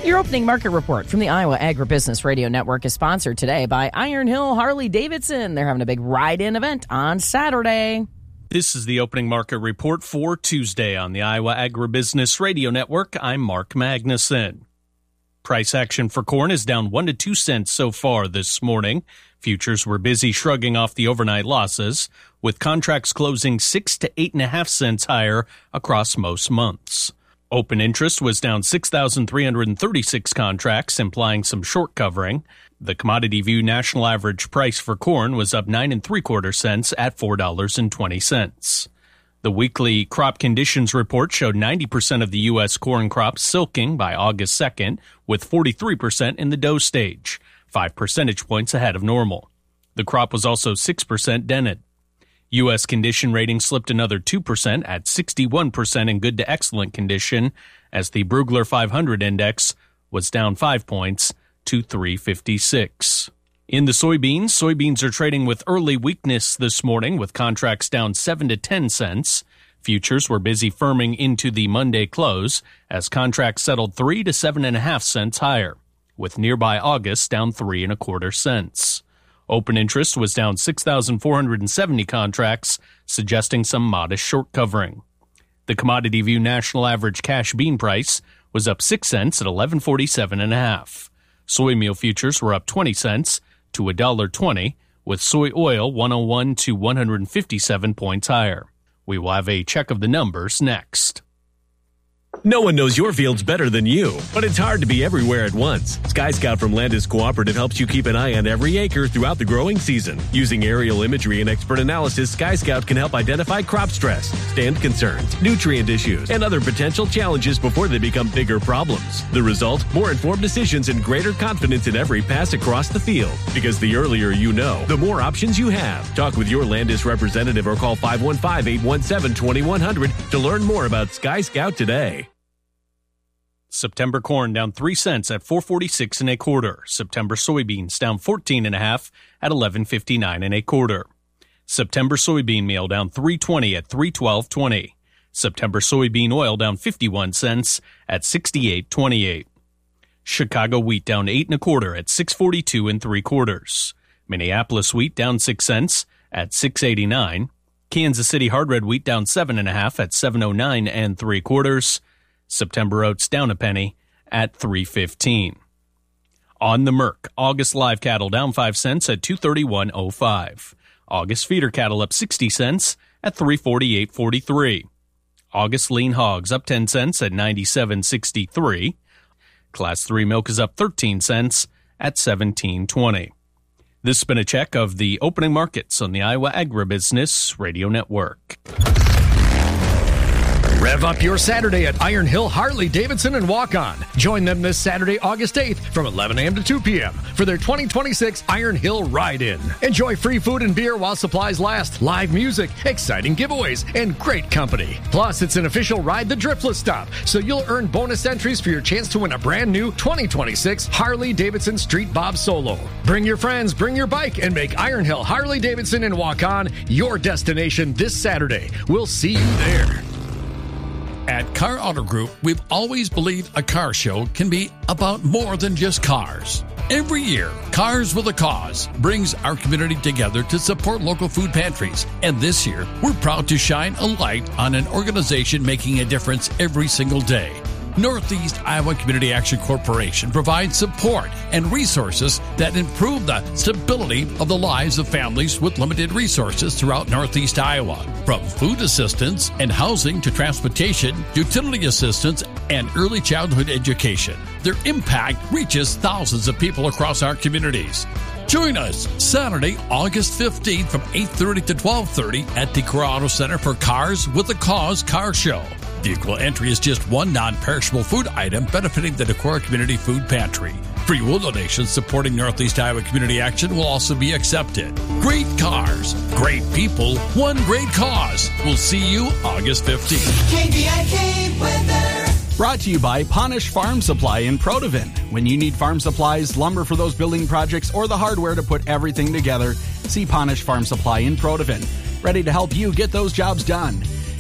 Your opening market report from the Iowa Agribusiness Radio Network is sponsored today by Iron Hill Harley-Davidson. They're having a big ride-in event on Saturday. This is the opening market report for Tuesday on the Iowa Agribusiness Radio Network. I'm Mark Magnuson. Price action for corn is down 1 to 2 cents so far this morning. Futures were busy shrugging off the overnight losses, with contracts closing 6 to 8.5 cents higher across most months. Open interest was down 6,336 contracts, implying some short covering. The Commodity View national average price for corn was up 9 3/4 cents at $4.20. The weekly crop conditions report showed 90% of the U.S. corn crop silking by August 2nd, with 43% in the dough stage, 5 percentage points ahead of normal. The crop was also 6% dented. U.S. condition rating slipped another 2% at 61% in good to excellent condition, as the Brugler 500 index was down 5 points to 356. In the soybeans are trading with early weakness this morning, with contracts down 7 to 10 cents. Futures were busy firming into the Monday close, as contracts settled 3 to 7.5 cents higher, with nearby August down 3 1/4 cents. Open interest was down 6,470 contracts, suggesting some modest short covering. The Commodity View national average cash bean price was up 6 cents at $11.47.5. Soy meal futures were up 20 cents to $1.20, with soy oil 101 to 157 points higher. We will have a check of the numbers next. No one knows your fields better than you, but it's hard to be everywhere at once. Sky Scout from Landis Cooperative helps you keep an eye on every acre throughout the growing season. Using aerial imagery and expert analysis, Sky Scout can help identify crop stress, stand concerns, nutrient issues, and other potential challenges before they become bigger problems. The result? More informed decisions and greater confidence in every pass across the field. Because the earlier you know, the more options you have. Talk with your Landis representative or call 515-817-2100 to learn more about Sky Scout today. September corn down 3 cents at $4.46 1/4. September soybeans down 14.5 at $11.59 1/4. September soybean meal down 3.20 at $3.12.20. September soybean oil down 51 cents at $68.28. Chicago wheat down 8 1/4 at $6.42 3/4. Minneapolis wheat down 6 cents at $6.89. Kansas City hard red wheat down 7.5 at $7.09 3/4. September oats down a penny at $3.15. On the Merc, August live cattle down 5 cents at $231.05. August feeder cattle up 60 cents at $348.43. August lean hogs up 10 cents at $97.63. Class 3 milk is up 13 cents at $17.20. This has been a check of the opening markets on the Iowa Agribusiness Radio Network. Rev up your Saturday at Iron Hill Harley-Davidson and Walk On. Join them this Saturday, August 8th from 11 a.m. to 2 p.m. for their 2026 Iron Hill Ride-In. Enjoy free food and beer while supplies last, live music, exciting giveaways, and great company. Plus, it's an official Ride the Driftless stop, so you'll earn bonus entries for your chance to win a brand new 2026 Harley-Davidson Street Bob Solo. Bring your friends, bring your bike, and make Iron Hill Harley-Davidson and Walk On your destination this Saturday. We'll see you there. At Car Auto Group, we've always believed a car show can be about more than just cars. Every year, Cars with a Cause brings our community together to support local food pantries. And this year, we're proud to shine a light on an organization making a difference every single day. Northeast Iowa Community Action Corporation provides support and resources that improve the stability of the lives of families with limited resources throughout Northeast Iowa. From food assistance and housing to transportation, utility assistance, and early childhood education, their impact reaches thousands of people across our communities. Join us Saturday, August 15th from 8:30 to 12:30 at the Car Auto Center for Cars with a Cause Car Show. Vehicle entry is just one non-perishable food item benefiting the Decorah Community Food Pantry. Free will donations supporting Northeast Iowa Community Action will also be accepted. Great cars, great people, one great cause. We'll see you August 15th. KVIK weather. Brought to you by Ponish Farm Supply in Protivin. When you need farm supplies, lumber for those building projects, or the hardware to put everything together, see Ponish Farm Supply in Protivin. Ready to help you get those jobs done.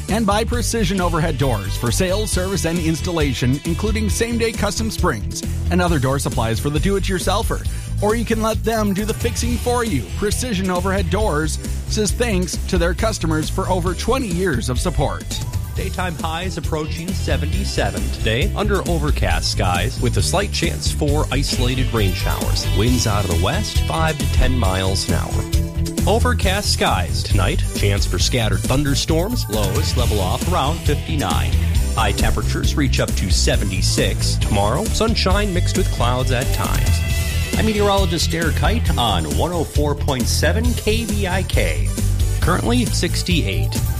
And by Precision Overhead Doors for sales, service, and installation, including same-day custom springs and other door supplies for the do-it-yourselfer. Or you can let them do the fixing for you. Precision Overhead Doors says thanks to their customers for over 20 years of support. Daytime highs approaching 77 today under overcast skies with a slight chance for isolated rain showers. Winds out of the west 5 to 10 miles an hour. Overcast skies tonight. Chance for scattered thunderstorms. Lows level off around 59. High temperatures reach up to 76. Tomorrow, sunshine mixed with clouds at times. I'm meteorologist Derek Kite on 104.7 KVIK. Currently 68.